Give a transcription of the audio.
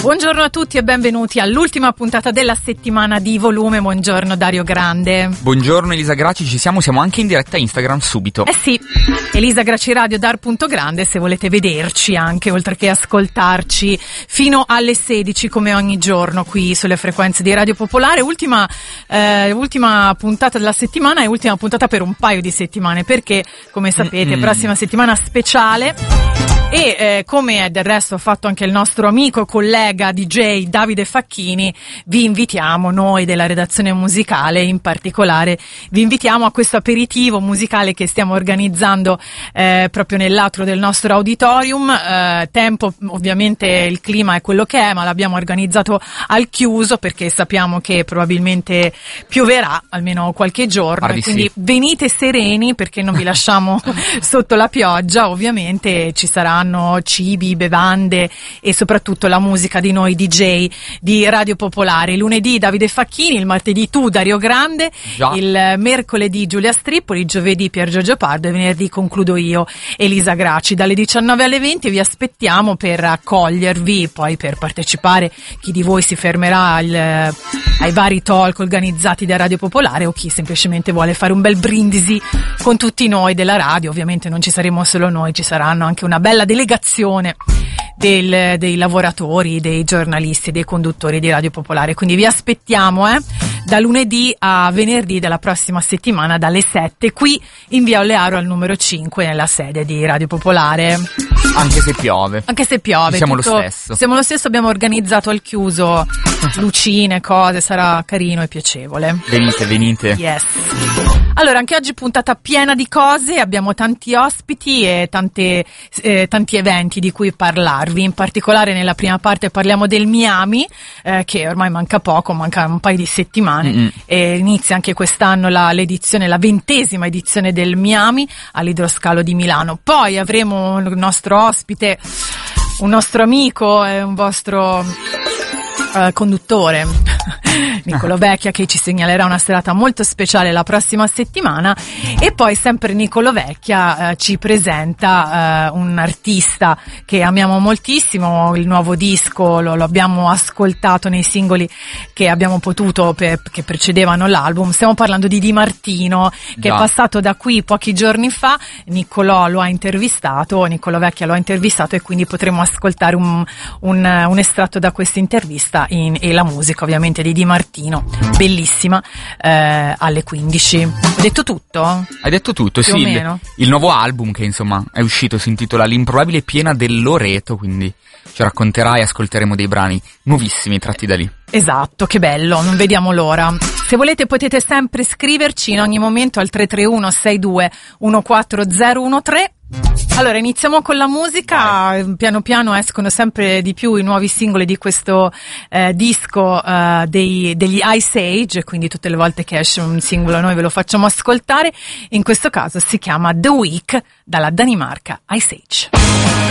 Buongiorno a tutti e benvenuti all'ultima puntata della settimana di Volume. Buongiorno Dario Grande. Buongiorno Elisa Graci, siamo anche in diretta Instagram subito. Sì, Elisa Graci Radio Dar.grande se volete vederci anche, oltre che ascoltarci fino alle 16 come ogni giorno qui sulle frequenze di Radio Popolare. Ultima puntata della settimana e ultima puntata per un paio di settimane, perché come sapete prossima settimana speciale. E come del resto ha fatto anche il nostro amico e collega DJ Davide Facchini, vi invitiamo, noi della redazione musicale in particolare, vi invitiamo a questo aperitivo musicale che stiamo organizzando proprio nell'atrio del nostro auditorium. Tempo, ovviamente il clima è quello che è, ma l'abbiamo organizzato al chiuso perché sappiamo che probabilmente pioverà almeno qualche giorno, e quindi venite sereni perché non vi lasciamo sotto la pioggia. Ovviamente ci saranno cibi, bevande e soprattutto la musica di noi DJ di Radio Popolare. Il lunedì Davide Facchini, il martedì tu Dario Grande, il mercoledì Giulia Strippoli, il giovedì Pier Giorgio Pardo e venerdì concludo io, Elisa Graci. Dalle 19 alle 20 vi aspettiamo per accogliervi, poi per partecipare chi di voi si fermerà ai vari talk organizzati da Radio Popolare o chi semplicemente vuole fare un bel brindisi con tutti noi della radio. Ovviamente non ci saremo solo noi, ci saranno anche una bella delegazione dei lavoratori, dei giornalisti, dei conduttori di Radio Popolare, quindi vi aspettiamo da lunedì a venerdì della prossima settimana dalle 7 qui in via Olearo al numero 5 nella sede di Radio Popolare. Anche se piove siamo lo stesso, abbiamo organizzato al chiuso lucine, cose, sarà carino e piacevole. Venite. Yes. Allora, anche oggi puntata piena di cose, abbiamo tanti ospiti e tanti eventi di cui parlarvi. In particolare nella prima parte parliamo del Miami, che ormai manca poco, manca un paio di settimane, e inizia anche quest'anno la 20ª edizione del Miami all'Idroscalo di Milano. Poi avremo il nostro ospite, un nostro amico e un vostro conduttore, Niccolò Vecchia, che ci segnalerà una serata molto speciale la prossima settimana. E poi sempre Niccolò Vecchia ci presenta un artista che amiamo moltissimo. Il nuovo disco lo abbiamo ascoltato nei singoli che abbiamo potuto che precedevano l'album. Stiamo parlando di Di Martino, che è passato da qui pochi giorni fa. Niccolò Vecchia lo ha intervistato e quindi potremo ascoltare un estratto da questa intervista e la musica ovviamente di Di Martino, bellissima, alle 15. Hai detto tutto? Hai detto tutto, più sì. O meno. Il nuovo album che insomma è uscito si intitola L'improbabile piena del Loreto, quindi ci racconterà e ascolteremo dei brani nuovissimi tratti da lì. Esatto, che bello, non vediamo l'ora. Se volete potete sempre scriverci in ogni momento al 331 62 14013. Allora, iniziamo con la musica. Piano piano escono sempre di più i nuovi singoli di questo disco degli Ice Age, quindi tutte le volte che esce un singolo noi ve lo facciamo ascoltare. In questo caso si chiama The Week, dalla Danimarca, Ice Age.